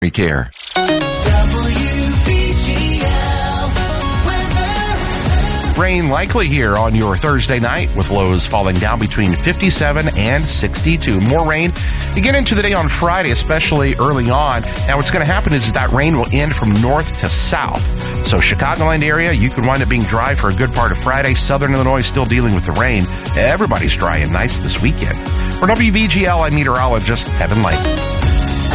Care. Rain likely here on your Thursday night with lows falling down between 57 and 62. More rain. You get into the day on Friday, especially early on. Now, what's going to happen is that rain will end from north to south. So Chicagoland area, you could wind up being dry for a good part of Friday. Southern Illinois still dealing with the rain. Everybody's dry and nice this weekend. For WBGL, I'm meteorologist Evan Lake.